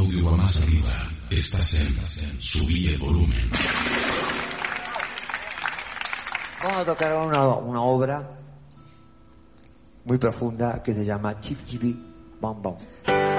audio va más arriba. Estás en Subí el volumen. Vamos a tocar una obra muy profunda que se llama Chip Chibi Bam Bam.